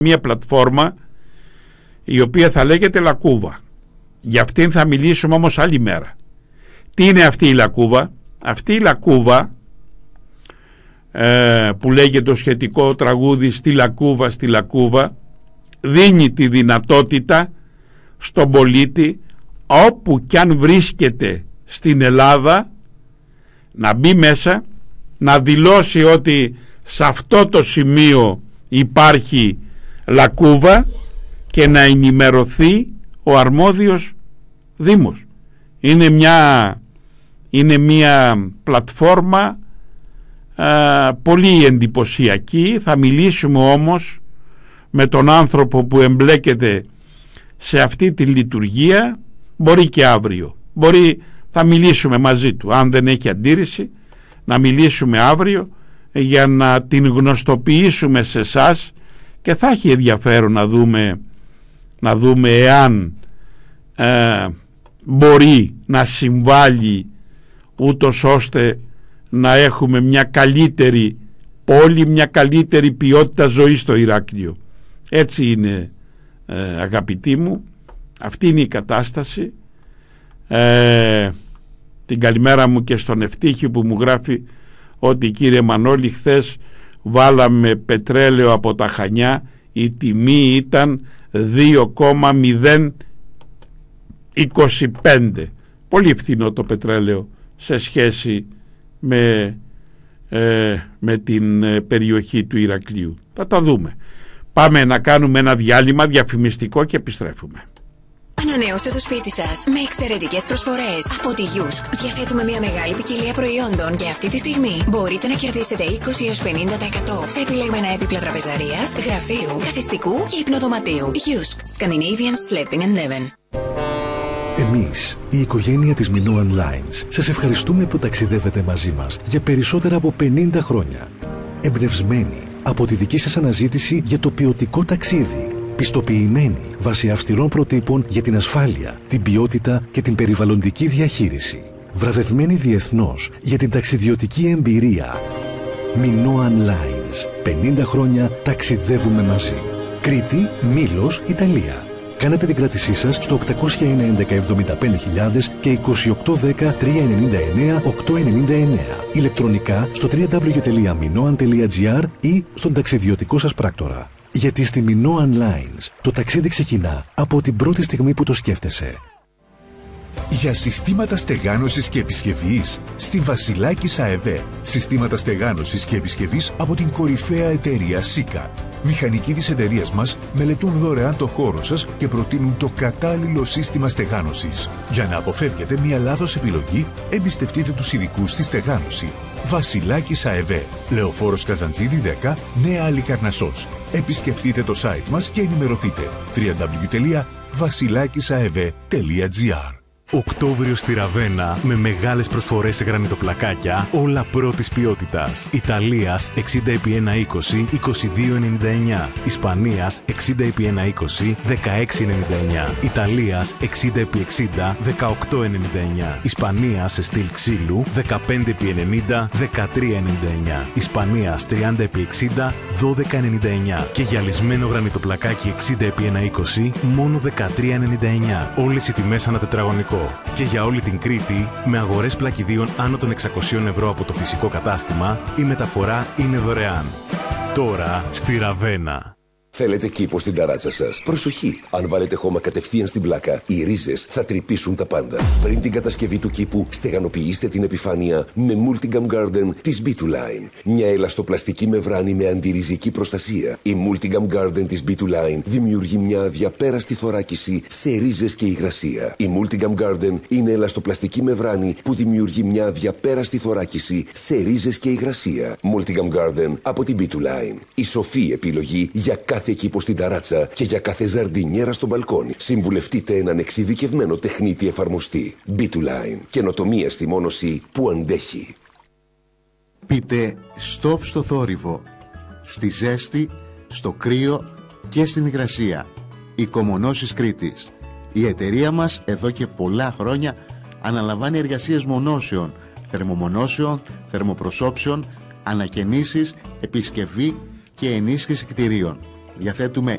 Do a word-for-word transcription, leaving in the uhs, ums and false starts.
μια πλατφόρμα η οποία θα λέγεται Λακκούβα. Για αυτήν θα μιλήσουμε όμως άλλη μέρα. Τι είναι αυτή η Λακκούβα? Αυτή η Λακκούβα ε, που λέγεται το σχετικό τραγούδι «Στη Λακκούβα, στη Λακκούβα», δίνει τη δυνατότητα στον πολίτη, όπου κι αν βρίσκεται στην Ελλάδα, να μπει μέσα, να δηλώσει ότι σε αυτό το σημείο υπάρχει Λακκούβα και να ενημερωθεί ο αρμόδιος δήμος. Είναι μια, είναι μια πλατφόρμα α, πολύ εντυπωσιακή. Θα μιλήσουμε όμως με τον άνθρωπο που εμπλέκεται σε αυτή τη λειτουργία, μπορεί και αύριο, μπορεί, θα μιλήσουμε μαζί του, αν δεν έχει αντίρρηση, να μιλήσουμε αύριο για να την γνωστοποιήσουμε σε εσάς, και θα έχει ενδιαφέρον να δούμε, να δούμε εάν ε, μπορεί να συμβάλλει ούτως ώστε να έχουμε μια καλύτερη πόλη, μια καλύτερη ποιότητα ζωής στο Ηράκλειο. Έτσι είναι, ε, αγαπητοί μου, αυτή είναι η κατάσταση. Ε, την καλημέρα μου και στον Ευτύχη που μου γράφει ότι κύριε Μανώλη, χθες βάλαμε πετρέλαιο από τα Χανιά, η τιμή ήταν δύο κόμμα μηδέν είκοσι πέντε. Πολύ φθηνό το πετρέλαιο σε σχέση με, ε, με την ε, περιοχή του Ηρακλείου. Θα τα δούμε. Πάμε να κάνουμε ένα διάλειμμα διαφημιστικό και επιστρέφουμε. Ανανεώστε το σπίτι σας με εξαιρετικές προσφορές από τη Γιούσκ. Διαθέτουμε μια μεγάλη ποικιλία προϊόντων και αυτή τη στιγμή μπορείτε να κερδίσετε είκοσι έως πενήντα τοις εκατό σε επιλεγμένα έπιπλα τραπεζαρίας, γραφείου, καθιστικού και υπνοδωματίου. Γιούσκ. Scandinavian Sleeping and Living. Εμείς, η οικογένεια της Minoan Lines, σας ευχαριστούμε που ταξιδεύετε μαζί μας για περισσότερα από πενήντα χρόνια. Εμπνευσμένοι από τη δική σας αναζήτηση για το ποιοτικό ταξίδι. Πιστοποιημένοι βάσει αυστηρών προτύπων για την ασφάλεια, την ποιότητα και την περιβαλλοντική διαχείριση. Βραβευμένοι διεθνώς για την ταξιδιωτική εμπειρία. Minoan Lines. πενήντα χρόνια ταξιδεύουμε μαζί. Κρήτη, Μήλος, Ιταλία. Κάνετε την κράτησή σας στο οκτακόσια ένα έντεκα εβδομήντα πέντε χιλιάδες και είκοσι οκτώ δέκα τριακόσια ενενήντα εννέα οκτακόσια ενενήντα εννέα. Ηλεκτρονικά στο double-u double-u double-u τελεία minoan τελεία gr ή στον ταξιδιωτικό σας πράκτορα. Γιατί στη Minoan Lines το ταξίδι ξεκινά από την πρώτη στιγμή που το σκέφτεσαι. Για συστήματα στεγάνωσης και επισκευής στη Βασιλάκης ΑΕΒ. Συστήματα στεγάνωσης και επισκευής από την κορυφαία εταιρεία Σίκα. Μηχανικοί της εταιρείας μας μελετούν δωρεάν το χώρο σας και προτείνουν το κατάλληλο σύστημα στεγάνωσης. Για να αποφεύγετε μια λάθος επιλογή, εμπιστευτείτε τους ειδικούς στη στεγάνωση. Βασιλάκης ΑΕΒ. Λεωφόρος Καζαντζίδη δέκα, Νέα Αλικαρνασσός. Επισκεφτείτε το site μας και ενημερωθείτε. double-u double-u double-u τελεία βασιλάκισαεβ τελεία gr. Οκτώβριο στη Ραβένα με μεγάλες προσφορές σε γρανιτοπλακάκια, όλα πρώτης ποιότητας. Ιταλίας εξήντα επί εκατόν είκοσι, είκοσι δύο ενενήντα εννέα. Ισπανίας εξήντα επί εκατόν είκοσι, δεκαέξι ενενήντα εννέα. Ιταλίας εξήντα επί εξήντα, δεκαοκτώ ενενήντα εννέα. Ισπανίας σε στυλ ξύλου δεκαπέντε επί ενενήντα, δεκατρία ενενήντα εννέα. Ισπανίας τριάντα επί εξήντα, δώδεκα ενενήντα εννέα. Και γυαλισμένο γρανιτοπλακάκι εξήντα επί εκατόν είκοσι, μόνο δεκατρία ενενήντα εννέα. Όλες οι τιμές ανά τετραγωνικό. Και για όλη την Κρήτη, με αγορές πλακιδίων άνω των εξακοσίων ευρώ από το φυσικό κατάστημα, η μεταφορά είναι δωρεάν. Τώρα στη Ραβένα. Θέλετε κήπο στην ταράτσα σας? Προσοχή! Αν βάλετε χώμα κατευθείαν στην πλάκα, οι ρίζες θα τρυπήσουν τα πάντα. Πριν την κατασκευή του κήπου, στεγανοποιήστε την επιφάνεια με Multigam Garden της μπι του Line. Μια ελαστοπλαστική μεμβράνη με αντιριζική προστασία. Η Multigam Garden της μπι του Line δημιουργεί μια αδιαπέραστη θωράκιση σε ρίζες και υγρασία. Η Multigam Garden είναι ελαστοπλαστική μεμβράνη που δημιουργεί μια αδιαπέραστη θωράκιση σε ρίζες και υγρασία. Multigam Garden από την μπι του Line. Η σοφή επιλογή για κάθε κάθε κήπο στην ταράτσα και για κάθε ζαρντινιέρα στο μπαλκόνι. Συμβουλευτείτε έναν εξειδικευμένο τεχνίτη εφαρμοστή. μπι του Line. Καινοτομία στη μόνωση που αντέχει. Πείτε stop στο θόρυβο, στη ζέστη, στο κρύο και στην υγρασία. Οικομονώσεις Κρήτης. Η εταιρεία μας εδώ και πολλά χρόνια αναλαμβάνει εργασίες μονώσεων, θερμομονώσεων, θερμοπροσώψεων, ανακαινήσεις, επισκευή και ενίσχυση κτηρίων. Διαθέτουμε